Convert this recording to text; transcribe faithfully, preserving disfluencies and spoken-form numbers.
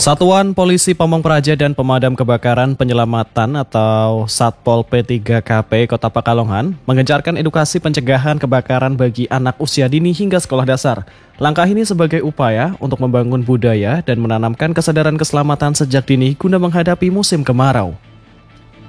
Satuan Polisi Pamong Praja dan Pemadam Kebakaran Penyelamatan atau Satpol P tiga K P Kota Pekalongan menggencarkan edukasi pencegahan kebakaran bagi anak usia dini hingga sekolah dasar. Langkah ini sebagai upaya untuk membangun budaya dan menanamkan kesadaran keselamatan sejak dini guna menghadapi musim kemarau.